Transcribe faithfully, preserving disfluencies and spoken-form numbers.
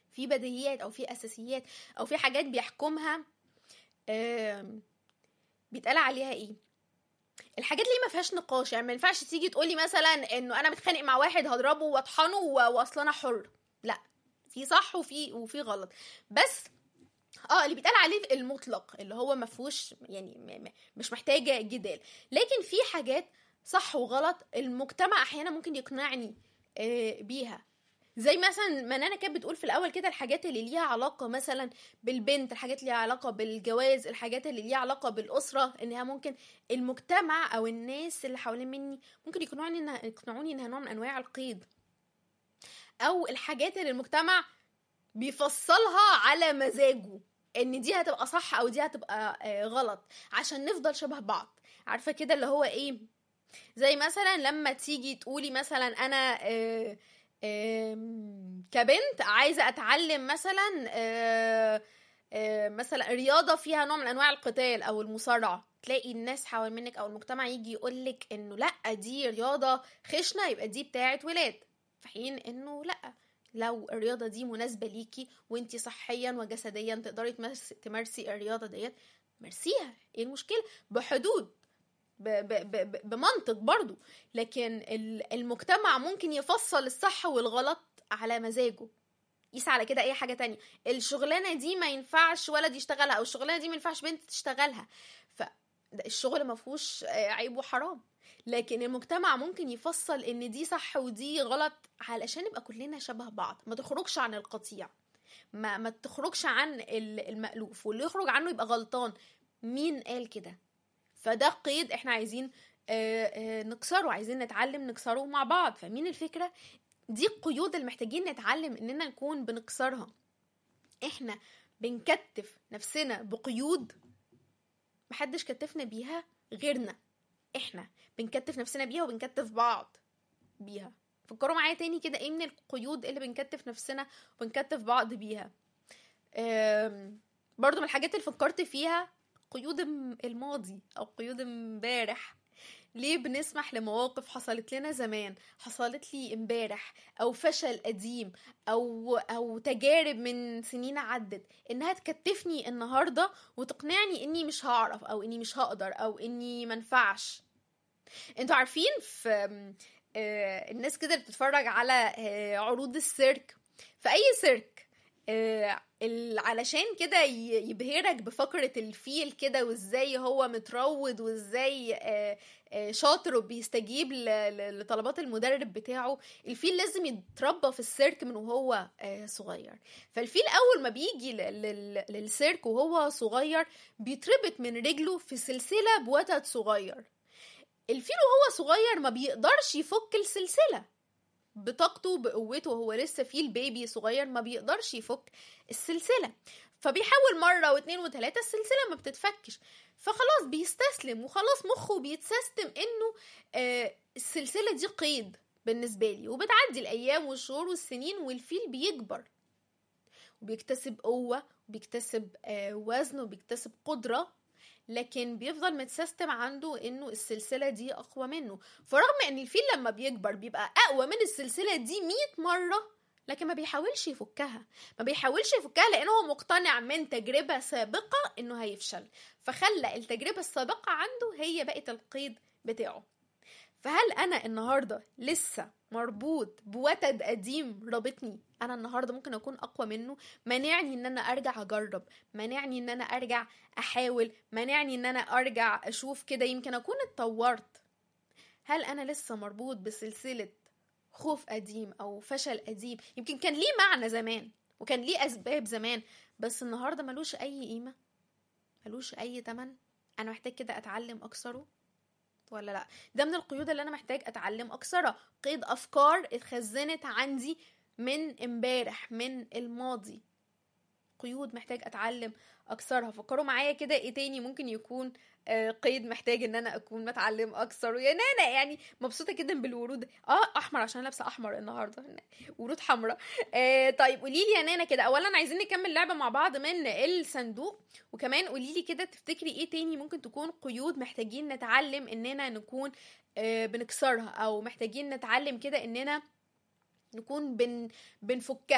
في بديهيات او في اساسيات او في حاجات بيحكمها آه بيتقال عليها ايه، الحاجات اللي ما فيهاش نقاش. يعني ما ينفعش تيجي تقولي مثلا انه انا متخانق مع واحد هضربه واطحنه واصلا انا حر، لا، في صح وفي وفي غلط. بس اه اللي بيتقال عليه المطلق اللي هو ما فيهوش يعني م- م- مش محتاجه جدال. لكن في حاجات صح وغلط المجتمع احيانا ممكن يقنعني آه بيها، زي مثلا ما انا كانت بتقول في الاول كده الحاجات اللي ليها علاقه مثلا بالبنت، الحاجات اللي ليها علاقه بالجواز، الحاجات اللي ليها علاقه بالاسره، انها ممكن المجتمع او الناس اللي حوالين مني ممكن يقنعوني انها يقنعوني انها نوع من انواع القيد، او الحاجات اللي المجتمع بيفصلها على مزاجه ان دي هتبقى صح او دي هتبقى آه غلط عشان نفضل شبه بعض. عارفه كده اللي هو ايه، زي مثلا لما تيجي تقولي مثلا انا آه كبنت عايزة اتعلم مثلا آه آه مثلا رياضة فيها نوع من انواع القتال او المصارعة، تلاقي الناس حوالين منك او المجتمع يجي يقولك انه لا دي رياضة خشنة يبقى دي بتاعت ولاد، في حين انه لا، لو الرياضة دي مناسبة ليكي وانتي صحيا وجسديا تقدري تمارسي, تمارسي الرياضة ديت، مارسيها، ايه المشكلة؟ بحدود ب ب ب بمنطق برضو. لكن المجتمع ممكن يفصل الصح والغلط على مزاجه، يسعى على كده اي حاجة تانية. الشغلانة دي ما ينفعش ولد يشتغلها، او الشغلانة دي ما ينفعش بنت تشتغلها، فالشغل ما فيهوش عيب وحرام. لكن المجتمع ممكن يفصل ان دي صح ودي غلط علشان نبقى كلنا شبه بعض، ما تخرجش عن القطيع، ما ما تخرجش عن المألوف، واللي يخرج عنه يبقى غلطان. مين قال كده؟ فده قيد احنا عايزين آآ آآ نكسره، عايزين نتعلم نكسره مع بعض. فمين الفكرة؟ دي القيود اللي محتاجين نتعلم اننا نكون بنكسرها. احنا بنكتف نفسنا بقيود محدش كتفنا بيها غيرنا، احنا بنكتف نفسنا بيها وبنكتف بعض بيها. فكروا معايا تاني كده، ايه من القيود اللي بنكتف نفسنا وبنكتف بعض بيها؟ برضو من الحاجات اللي فكرت فيها قيود الماضي او قيود امبارح. ليه بنسمح لمواقف حصلت لنا زمان، حصلت لي امبارح، او فشل قديم، او او تجارب من سنين عدت، انها تكتفني النهارده وتقنعني اني مش هعرف او اني مش هقدر او اني منفعش؟ انتوا عارفين في آه الناس كده اللي بتتفرج على آه عروض السيرك، في اي سيرك آه علشان كده يبهرك بفقرة الفيل كده وازاي هو متروض وازاي آه آه شاطر وبيستجيب لطلبات المدرب بتاعه. الفيل لازم يتربى في السيرك من وهو آه صغير. فالفيل اول ما بيجي للسيرك وهو صغير بيتربط من رجله في سلسلة بوتد صغير. الفيل وهو صغير ما بيقدرش يفك السلسلة بطاقته بقوته، وهو لسه فيل بيبي صغير ما بيقدرش يفك السلسلة، فبيحاول مرة واثنين وثلاثة السلسلة ما بتتفكش، فخلاص بيستسلم وخلاص مخه بيتسيستم انه آه السلسلة دي قيد بالنسبة لي. وبتعدي الايام والشهور والسنين والفيل بيكبر وبيكتسب قوة وبيكتسب آه وزن وبيكتسب قدرة، لكن بيفضل متسيستم عنده انه السلسلة دي اقوى منه. فرغم ان الفيل لما بيكبر بيبقى اقوى من السلسلة دي مئة مرة، لكن ما بيحاولش يفكها، ما بيحاولش يفكها لانه هو مقتنع من تجربة سابقة انه هيفشل، فخلى التجربة السابقة عنده هي بقت القيد بتاعه. فهل انا النهاردة لسه مربوط بوتد قديم رابطني؟ انا النهاردة ممكن اكون اقوى منه، مانعني ان انا ارجع اجرب، مانعني ان انا ارجع احاول، مانعني ان انا ارجع اشوف كده يمكن اكون اتطورت. هل انا لسه مربوط بسلسلة خوف قديم او فشل قديم يمكن كان ليه معنى زمان وكان ليه اسباب زمان، بس النهاردة ملوش اي قيمة، ملوش اي تمن؟ انا محتاج كده اتعلم اكسره ولا لا؟ ده من القيود اللي انا محتاج اتعلم اكسرها. قيد افكار اتخزنت عندي من امبارح، من الماضي، قيود محتاج اتعلم اكسرها. فكروا معايا كده ايه تاني ممكن يكون آه قيد محتاج ان انا اكون متعلم اكسره. يعني انا يعني مبسوطه جدا بالورود، اه احمر عشان لابسه احمر النهارده، ورود حمراء. آه طيب قولي لي يا نانا كده، اولا عايزين نكمل لعبه مع بعض من الصندوق، وكمان قولي لي كده تفتكري ايه تاني ممكن تكون قيود محتاجين نتعلم اننا نكون آه بنكسرها، او محتاجين نتعلم كده اننا نكون بن بنفكها.